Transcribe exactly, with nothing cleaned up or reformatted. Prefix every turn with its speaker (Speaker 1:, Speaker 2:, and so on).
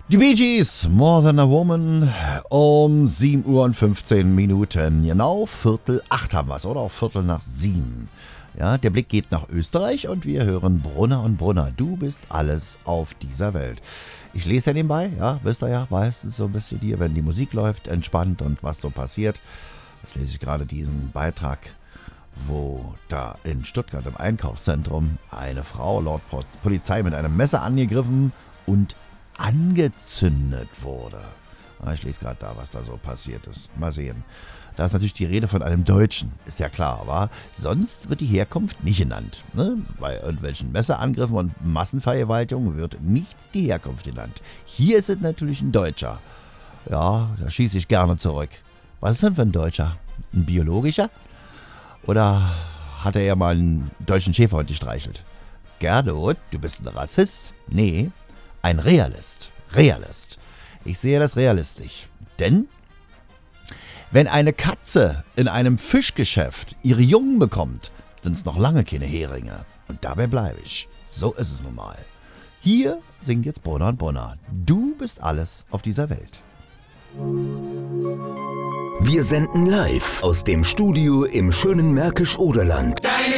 Speaker 1: Die Bee Gees, More Than a Woman, um sieben Uhr und fünfzehn Minuten. Genau, Viertel acht haben wir es, oder auch Viertel nach sieben. Ja, der Blick geht nach Österreich und wir hören Brunner und Brunner. Du bist alles auf dieser Welt. Ich lese ja nebenbei, ja, wisst ihr ja, meistens so ein bisschen hier, wenn die Musik läuft, entspannt und was so passiert. Jetzt lese ich gerade diesen Beitrag, wo da in Stuttgart im Einkaufszentrum eine Frau laut Polizei mit einem Messer angegriffen und angezündet wurde. Ich lese gerade da, was da so passiert ist. Mal sehen. Da ist natürlich die Rede von einem Deutschen, ist ja klar, aber sonst wird die Herkunft nicht genannt. Ne? Bei irgendwelchen Messerangriffen und Massenvergewaltigungen wird nicht die Herkunft genannt. Hier ist es natürlich ein Deutscher. Ja, da schieße ich gerne zurück. Was ist denn für ein Deutscher? Ein biologischer? Oder hat er ja mal einen deutschen Schäferhund gestreichelt? Gerdot, du bist ein Rassist? Nee, ein Realist. Realist. Ich sehe das realistisch. Denn wenn eine Katze in einem Fischgeschäft ihre Jungen bekommt, sind es noch lange keine Heringe. Und dabei bleibe ich. So ist es nun mal. Hier singt jetzt Brunner und Brunner. Du bist alles auf dieser Welt.
Speaker 2: Wir senden live aus dem Studio im schönen Märkisch-Oderland.